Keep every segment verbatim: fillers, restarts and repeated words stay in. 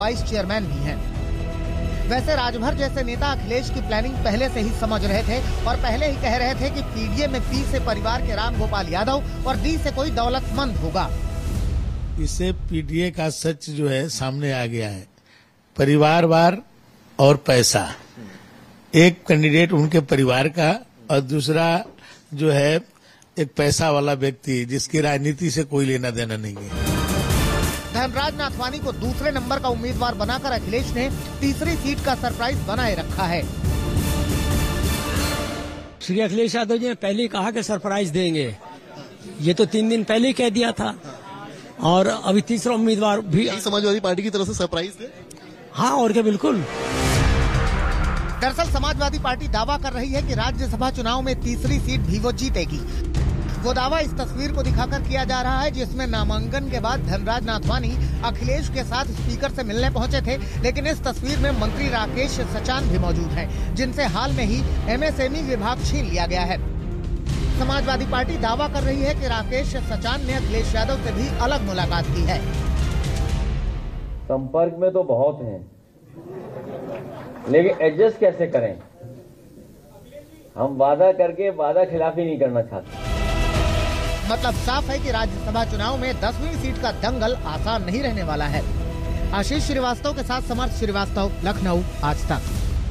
Vice chairman भी हैं। वैसे राजभर जैसे नेता अखिलेश की प्लानिंग पहले से ही समझ रहे थे और पहले ही कह रहे थे कि पीडीए में पी से परिवार के राम गोपाल यादव और डी से कोई दौलतमंद होगा। इससे पीडीए का सच जो है सामने आ गया है। परिवारवार और पैसा, एक कैंडिडेट उनके परिवार का और दूसरा जो है एक पैसा वाला व्यक्ति जिसकी राजनीति से कोई लेना देना नहीं है। धनराज नाथवानी को दूसरे नंबर का उम्मीदवार बनाकर अखिलेश ने तीसरी सीट का सरप्राइज बनाए रखा है। श्री अखिलेश यादव जी ने पहले कहा कि सरप्राइज देंगे, ये तो तीन दिन पहले कह दिया था और अभी तीसरा उम्मीदवार भी समाजवादी पार्टी की तरफ से सरप्राइज दे। हाँ और क्या, बिल्कुल। दरअसल समाजवादी पार्टी दावा कर रही है कि राज्यसभा चुनाव में तीसरी सीट भी वो जीतेगी। वो दावा इस तस्वीर को दिखाकर किया जा रहा है जिसमें नामांकन के बाद धनराज नाथवानी अखिलेश के साथ स्पीकर से मिलने पहुंचे थे, लेकिन इस तस्वीर में मंत्री राकेश सचान भी मौजूद हैं, जिनसे हाल में ही एमएसएमई विभाग छीन लिया गया है। समाजवादी पार्टी दावा कर रही है कि राकेश सचान ने अखिलेश यादव से भी अलग मुलाकात की है। संपर्क में तो बहुत हैं, लेकिन एडजस्ट कैसे करें? हम वादा करके वादा खिलाफी नहीं करना चाहते। मतलब साफ है कि राज्यसभा चुनाव में दसवीं सीट का दंगल आसान नहीं रहने वाला है। आशीष श्रीवास्तव के साथ समर्थ श्रीवास्तव, लखनऊ, आज तक।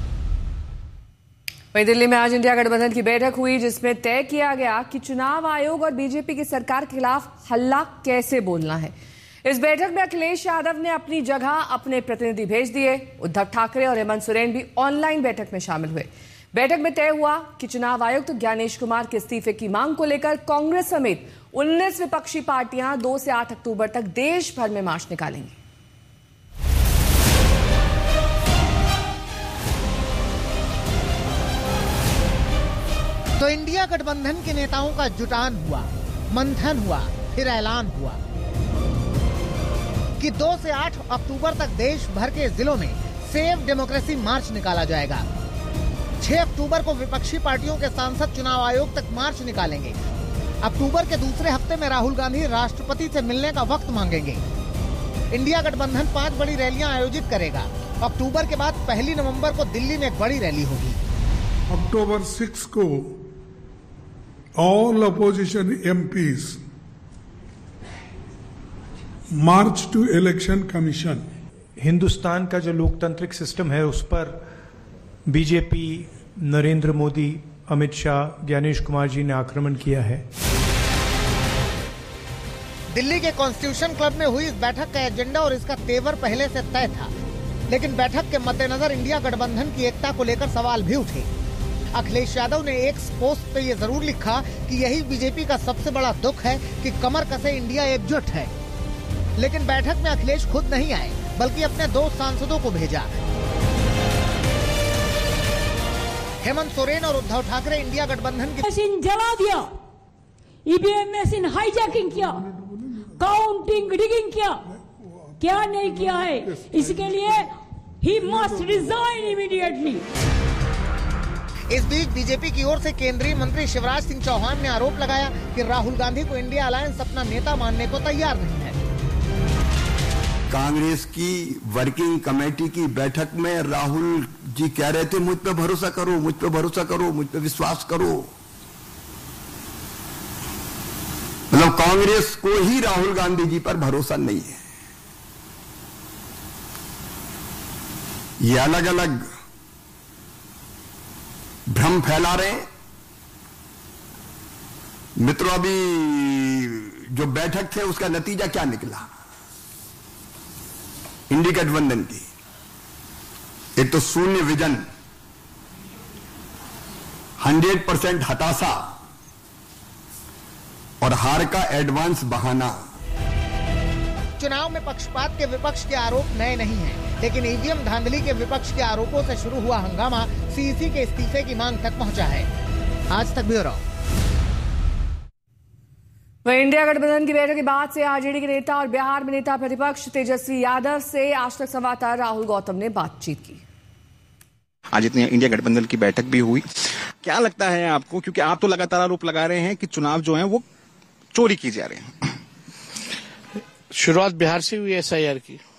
वहीं दिल्ली में आज इंडिया गठबंधन की बैठक हुई जिसमें तय किया गया कि चुनाव आयोग और बीजेपी की सरकार के खिलाफ हल्ला कैसे बोलना है। इस बैठक में अखिलेश यादव ने अपनी जगह अपने प्रतिनिधि भेज दिए। उद्धव ठाकरे और हेमंत सोरेन भी ऑनलाइन बैठक में शामिल हुए। बैठक में तय हुआ कि चुनाव आयुक्त तो ज्ञानेश कुमार के इस्तीफे की मांग को लेकर कांग्रेस समेत उन्नीस विपक्षी पार्टियां दो से आठ अक्टूबर तक देश भर में मार्च निकालेंगी। तो इंडिया गठबंधन के नेताओं का जुटान हुआ, मंथन हुआ, फिर ऐलान हुआ कि दो से आठ अक्टूबर तक देश भर के जिलों में सेव डेमोक्रेसी मार्च निकाला जाएगा। छह अक्टूबर को विपक्षी पार्टियों के सांसद चुनाव आयोग तक मार्च निकालेंगे। अक्टूबर के दूसरे हफ्ते में राहुल गांधी राष्ट्रपति से मिलने का वक्त मांगेंगे। इंडिया गठबंधन पांच बड़ी रैलियां आयोजित करेगा। अक्टूबर के बाद पहली नवंबर को दिल्ली में एक बड़ी रैली होगी। अक्टूबर सिक्स को all opposition MPs March two election commission. Hindustan का जो लोकतांत्रिक सिस्टम है उस पर बीजेपी, नरेंद्र मोदी, अमित शाह, ज्ञानेश कुमार जी ने आक्रमण किया है। दिल्ली के कॉन्स्टिट्यूशन क्लब में हुई इस बैठक का एजेंडा और इसका तेवर पहले से तय था, लेकिन बैठक के मद्देनजर इंडिया गठबंधन की एकता को लेकर सवाल भी उठे। अखिलेश यादव ने एक पोस्ट पे ये जरूर लिखा कि यही बीजेपी का सबसे बड़ा दुख है कि कमर कसे इंडिया एकजुट है। लेकिन बैठक में अखिलेश खुद नहीं आए, बल्कि अपने दो सांसदों को भेजा। हेमंत सोरेन और उद्धव ठाकरे इंडिया गठबंधन की मशीन जला दिया, ईवीएम मशीन हाईजैकिंग किया, काउंटिंग डिगिंग किया, क्या नहीं किया है, इसके लिए ही मस्ट रिजाइन इमीडिएटली। इस बीच बीजेपी की ओर से केंद्रीय मंत्री शिवराज सिंह चौहान ने आरोप लगाया कि राहुल गांधी को इंडिया अलायंस अपना नेता मानने को तैयार नहीं है। कांग्रेस की वर्किंग कमेटी की बैठक में राहुल जी कह रहे थे मुझ पे भरोसा करो, मुझ पे भरोसा करो, मुझ पे विश्वास करो। मतलब कांग्रेस को ही राहुल गांधी जी पर भरोसा नहीं है। ये अलग अलग भ्रम फैला रहे हैं। मित्रों, अभी जो बैठक थे उसका नतीजा क्या निकला इंडी गठबंधन की? एक तो शून्य विजन, हंड्रेड परसेंट हताशा और हार का एडवांस बहाना। चुनाव में पक्षपात के विपक्ष के आरोप नए नहीं हैं, लेकिन ईवीएम धांधली के विपक्ष के आरोपों से शुरू हुआ हंगामा सीईसी के इस्तीफे की मांग तक पहुंचा है। आज तक ब्यूरो। वहीं इंडिया गठबंधन की बैठक के बाद से आरजेडी के नेता और बिहार में नेता प्रतिपक्ष तेजस्वी यादव से आज तक संवाददाता राहुल गौतम ने बातचीत की। आज इतनी इंडिया गठबंधन की बैठक भी हुई, क्या लगता है आपको, क्योंकि आप तो लगातार आरोप लगा रहे हैं कि चुनाव जो है वो चोरी की जा रहे हैं? शुरुआत बिहार से हुई एसआईआर की।